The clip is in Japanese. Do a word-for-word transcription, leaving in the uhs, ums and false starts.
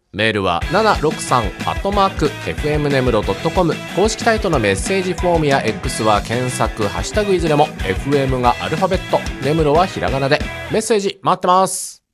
メールはななろくさんアットマーク エフエム ネムロ ドットコム、 公式サイトのメッセージフォームや X は検索ハッシュタグいずれも エフエム がアルファベット、ネムロはひらがなでメッセージ待ってます。